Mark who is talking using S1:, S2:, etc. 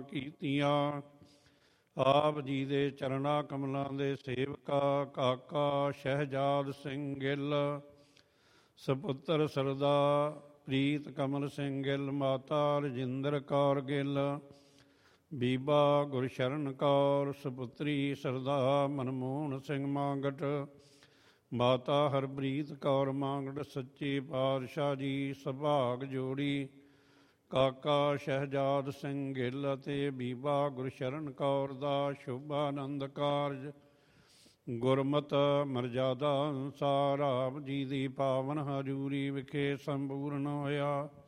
S1: ਕੀਤੀਆਂ। ਆਪ ਜੀ ਦੇ ਚਰਨਾਂ ਕਮਲਾਂ ਦੇ ਸੇਵਕਾ ਕਾਕਾ ਸ਼ਹਿਜਾਦ ਸਿੰਘ ਗਿੱਲ, ਸਪੁੱਤਰ ਸਰਦਾ ਪ੍ਰੀਤ ਕਮਲ ਸਿੰਘ ਗਿੱਲ, ਮਾਤਾ ਰਜਿੰਦਰ ਕੌਰ ਗਿੱਲ, ਬੀਬਾ ਗੁਰਸ਼ਰਨ ਕੌਰ, ਸਪੁੱਤਰੀ ਸਰਦਾ ਮਨਮੋਹਨ ਸਿੰਘ ਮਾਂਗਟ, ਮਾਤਾ ਹਰਪ੍ਰੀਤ ਕੌਰ ਮਾਂਗਟ। ਸੱਚੇ ਪਾਤਸ਼ਾਹ ਜੀ ਸੁਭਾਗ ਜੋੜੀ ਕਾਕਾ ਸ਼ਹਿਜਾਦ ਸਿੰਘ ਗਿੱਲ ਅਤੇ ਬੀਬਾ ਗੁਰਸ਼ਰਨ ਕੌਰ ਦਾ ਸ਼ੁਭ ਆਨੰਦ ਕਾਰਜ ਗੁਰਮਤਿ ਮਰਜ਼ਾਦਾ ਅਨੁਸਾਰ ਆਪ ਜੀ ਦੀ ਪਾਵਨ ਹਜ਼ੂਰੀ ਵਿਖੇ ਸੰਪੂਰਨ ਹੋਇਆ।